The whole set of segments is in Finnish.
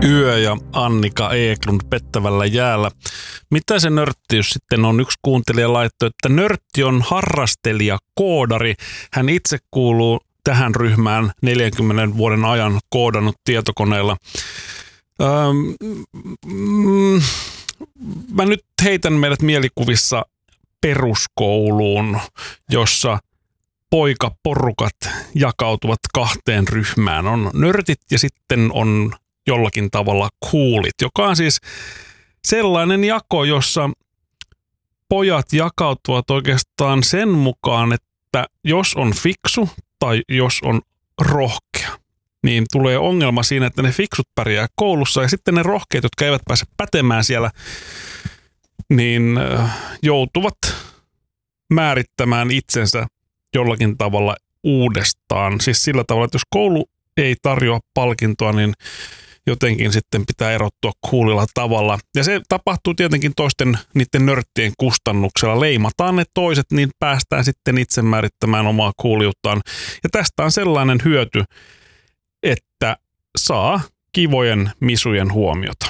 Yö ja Annika Eklund pettävällä jäällä. Mitä se nörttiys sitten on? Yksi kuuntelija laittoi, että nörtti on harrastelija, koodari. Hän itse kuuluu tähän ryhmään 40 vuoden ajan koodannut tietokoneella. Mä nyt heitän meidät mielikuvissa peruskouluun, jossa poikaporukat jakautuvat kahteen ryhmään. On nörtit ja sitten on jollakin tavalla coolit, joka on siis sellainen jako, jossa pojat jakautuvat oikeastaan sen mukaan, että jos on fiksu tai jos on rohkea, niin tulee ongelma siinä, että ne fiksut pärjää koulussa ja sitten ne rohkeat, jotka eivät pääse pätemään siellä, niin joutuvat määrittämään itsensä jollakin tavalla uudestaan. Siis sillä tavalla, että jos koulu ei tarjoa palkintoa, niin jotenkin sitten pitää erottua coolilla tavalla. Ja se tapahtuu tietenkin toisten niiden nörttien kustannuksella. Leimataan ne toiset, niin päästään sitten itse määrittämään omaa cooliuttaan. Ja tästä on sellainen hyöty, että saa kivojen misujen huomiota.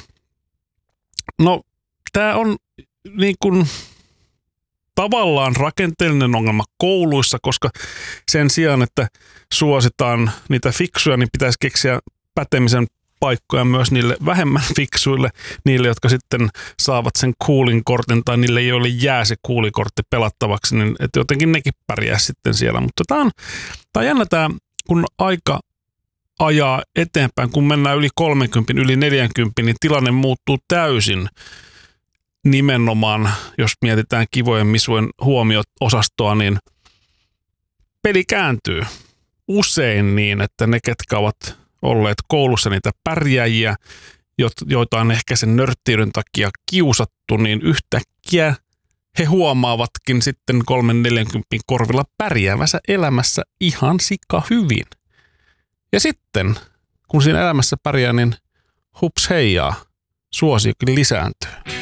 No, tämä on niin kuin tavallaan rakenteellinen ongelma kouluissa, koska sen sijaan, että suositaan niitä fiksuja, niin pitäisi keksiä pätemisen paikkoja myös niille vähemmän fiksuille, niille, jotka sitten saavat sen coolin kortin tai niille ei ole jää se coolikortti pelattavaksi, niin että jotenkin nekin pärjää sitten siellä. Mutta tämä on jännä kun aika ajaa eteenpäin, kun mennään yli 30, yli 40, niin tilanne muuttuu täysin. Nimenomaan, jos mietitään kivojen misujen huomio-osastoa, niin peli kääntyy usein niin, että ne, ketkä ovat olleet koulussa niitä pärjäjiä, joita on ehkä sen nörttiyden takia kiusattu, niin yhtäkkiä he huomaavatkin sitten 3-40 korvilla pärjäävänsä elämässä ihan sika hyvin. Ja sitten, kun siinä elämässä pärjää, niin hups heijaa, suosiokin lisääntyy.